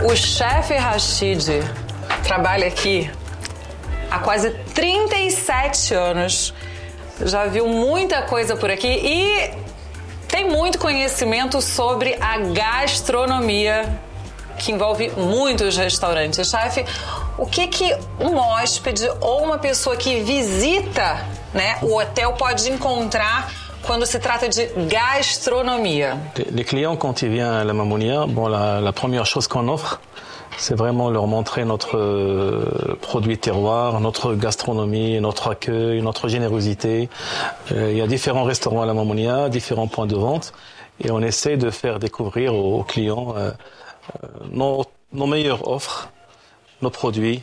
o chefe Rachid trabalha aqui há quase 37 anos. Já viu muita coisa por aqui e tem muito conhecimento sobre a gastronomia, que envolve muitos restaurantes. Chefe, o que um hóspede ou uma pessoa que visita, né, o hotel pode encontrar quando se trata de gastronomia? Les clients, quand ils viennent à la Mamounia, bon, la première chose qu'on offre, c'est vraiment leur montrer notre produit terroir, notre gastronomie, notre accueil, notre générosité. Il y a différents restaurants à la Mamounia, différents points de vente, et on essaie de faire découvrir aux clients nos meilleures offres, nos produits,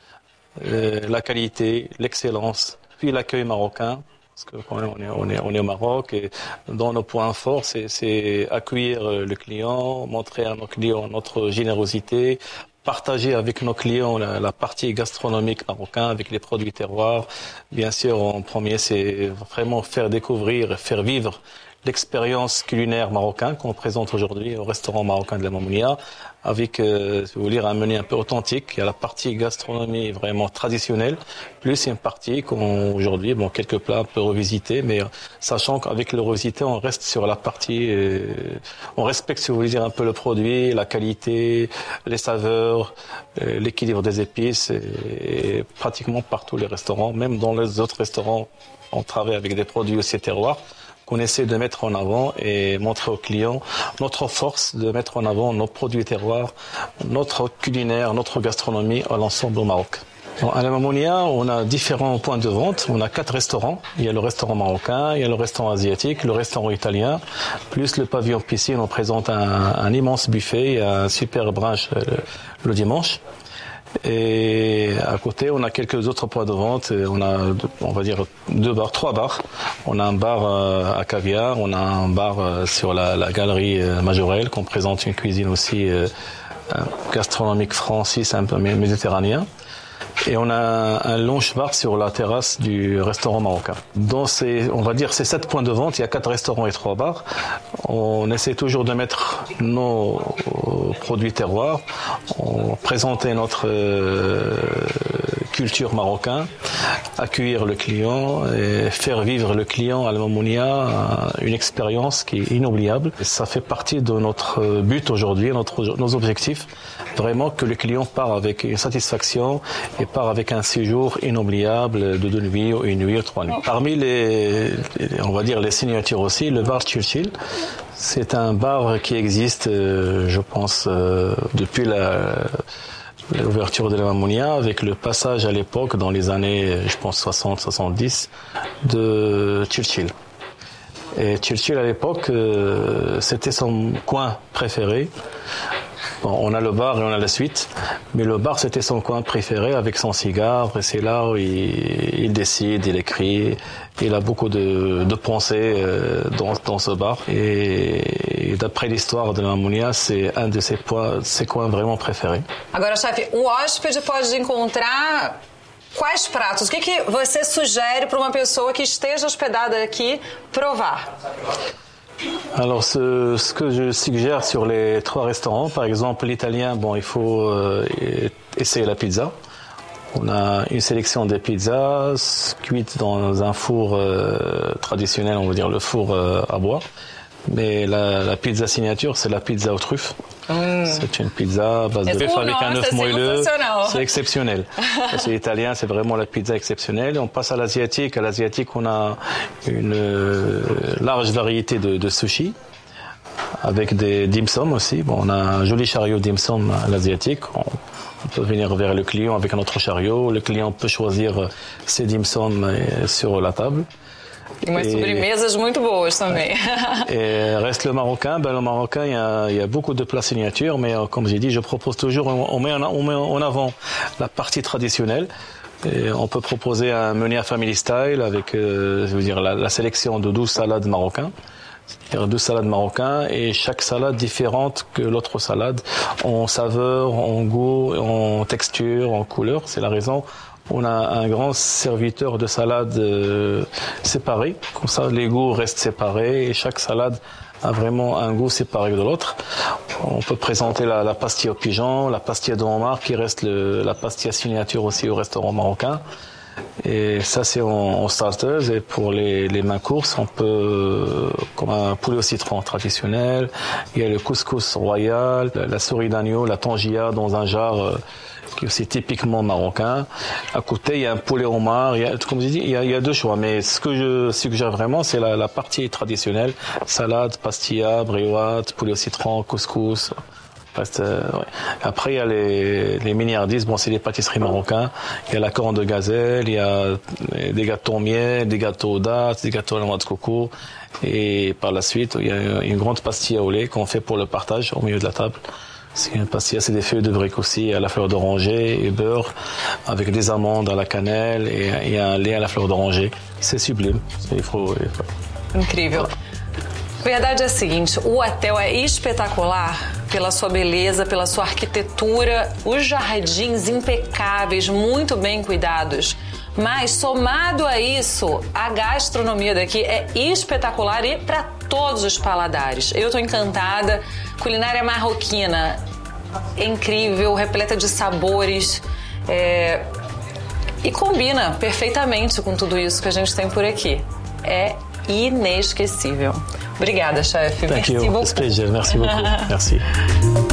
la qualité, l'excellence, puis l'accueil marocain. Parce qu'on est au Maroc et dans nos points forts, c'est accueillir le client, montrer à nos clients notre générosité, partager avec nos clients la partie gastronomique marocaine avec les produits terroirs. Bien sûr, en premier, c'est vraiment faire découvrir, faire vivre l'expérience culinaire marocaine qu'on présente aujourd'hui au restaurant marocain de la Mamounia avec, si vous voulez, un menu un peu authentique. Il y a la partie gastronomie vraiment traditionnelle, plus une partie qu'aujourd'hui, bon, quelques plats un peu revisités, mais sachant qu'avec le revisité, on reste sur la partie, on respecte, si vous voulez dire, un peu le produit, la qualité, les saveurs, l'équilibre des épices, et pratiquement partout les restaurants, même dans les autres restaurants, on travaille avec des produits aussi terroirs, qu'on essaie de mettre en avant et montrer aux clients notre force de mettre en avant nos produits terroirs, notre culinaire, notre gastronomie à l'ensemble au Maroc. À la Mamounia, on a différents points de vente. On a 4 restaurants. Il y a le restaurant marocain, il y a le restaurant asiatique, le restaurant italien, plus le pavillon piscine. On présente un immense buffet et un super brunch le dimanche. Et à côté, on a quelques autres points de vente. On a, on va dire, 3 bars. On a un bar à caviar, on a un bar sur la galerie Majorelle, qu'on présente une cuisine aussi gastronomique française, un peu méditerranéen. Et on a un lounge bar sur la terrasse du restaurant marocain. Dans on va dire, ces 7 points de vente, il y a 4 restaurants et 3 bars. On essaie toujours de mettre nos produits terroirs, présenter notre culture marocaine, accueillir le client et faire vivre le client à la Mamounia une expérience qui est inoubliable. Et ça fait partie de notre but aujourd'hui, nos objectifs. Vraiment que le client part avec une satisfaction et part avec un séjour inoubliable de 2 nuits, 1 nuit ou 3 nuits. Parmi on va dire les signatures aussi, le bar Churchill. C'est un bar qui existe, je pense, depuis l'ouverture de la Mamounia, avec le passage à l'époque, dans les années, je pense, 60-70, de Churchill. Et Churchill, à l'époque, c'était son coin préféré. Bon, on a le bar et on a la suite, mais le bar c'était son coin préféré avec son cigare, et c'est là où il décide, il écrit, il a beaucoup de pensées dans ce bar. Et d'après l'histoire de la Mamounia, c'est un de ses coins vraiment préférés. Agora, chefe, o hóspede pode encontrar quais pratos? O que você sugere para uma pessoa que esteja hospedada aqui provar? Alors, ce que je suggère sur les 3 restaurants, par exemple l'italien, bon, il faut essayer la pizza. On a une sélection des pizzas cuites dans un four traditionnel, on va dire le four à bois. Mais la pizza signature, c'est la pizza aux truffes. C'est une pizza à base de bœuf avec un œuf moelleux. C'est exceptionnel. C'est italien, c'est vraiment la pizza exceptionnelle. On passe à l'asiatique. À l'asiatique, on a une large variété de sushis avec des dim sum aussi. Bon, on a un joli chariot dim sum à l'asiatique. On peut venir vers le client avec notre chariot. Le client peut choisir ses dim sum sur la table. E umas sobremesas muito boas também. Et reste le marocain. Ben, le marocain, il y a beaucoup de plats signatures, mais comme j'ai dit, je propose toujours, on met en avant la partie traditionnelle. Et on peut proposer un menu à family style avec, je veux dire, la sélection de 12 salades marocaines. C'est-à-dire 12 salades marocaines et chaque salade différente que l'autre salade en saveur, en goût, en texture, en couleur. C'est la raison. On a un grand serviteur de salades séparées. Comme ça, les goûts restent séparés et chaque salade a vraiment un goût séparé de l'autre. On peut présenter la pastilla au pigeon, la pastilla de homard qui reste la pastilla signature aussi au restaurant marocain. Et ça c'est en starters. Et pour les mains courses, on peut, comme un poulet au citron traditionnel, il y a le couscous royal, la souris d'agneau, la tangia dans un jar qui est aussi typiquement marocain. À côté, il y a un poulet homard. Comme je dis, il y a deux choix. Mais ce que je suggère vraiment, c'est la partie traditionnelle. Salade, pastilla, briotte, poulet au citron, couscous. Ouais. Après, il y a les miniardises. Bon, c'est des pâtisseries marocaines. Il y a la corne de gazelle, il y a des gâteaux au miel, des gâteaux aux dattes, des gâteaux à la noix de coco. Et par la suite, il y a une grande pastilla au lait qu'on fait pour le partage au milieu de la table. C'est une pastilla, c'est des feuilles de briques aussi, à la fleur d'oranger et beurre, avec des amandes à la cannelle et un lait à la fleur d'oranger. C'est sublime. Incrível. A verdade é a seguinte, o hotel é espetacular pela sua beleza, pela sua arquitetura, os jardins impecáveis, muito bem cuidados. Mas, somado a isso, a gastronomia daqui é espetacular e para todos os paladares. Eu estou encantada. Culinária marroquina é incrível, repleta de sabores e combina perfeitamente com tudo isso que a gente tem por aqui. É inesquecível. Obrigada, chefe. Thank you. It's a pleasure. Merci beaucoup. Merci.